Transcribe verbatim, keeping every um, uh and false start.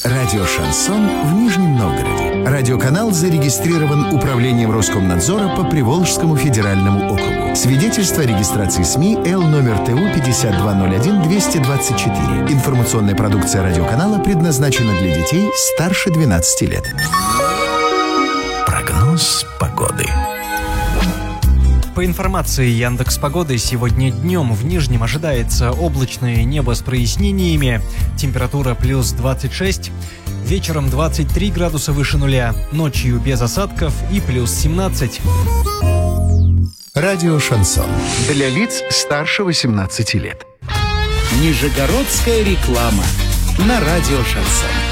Радио «Шансон» в Нижнем Новгороде. Радиоканал зарегистрирован Управлением Роскомнадзора по Приволжскому федеральному округу. Свидетельство о регистрации СМИ Л номер Т У пятьдесят два ноль один двести двадцать четыре. Информационная продукция радиоканала предназначена для детей старше двенадцати лет. Прогноз погоды. По информации Яндекс.Погоды, сегодня днем в Нижнем ожидается облачное небо с прояснениями, температура плюс двадцать шесть, вечером двадцать три градуса выше нуля, ночью без осадков и плюс семнадцать. Радио «Шансон» для лиц старше восемнадцати лет. Нижегородская реклама на радио «Шансон».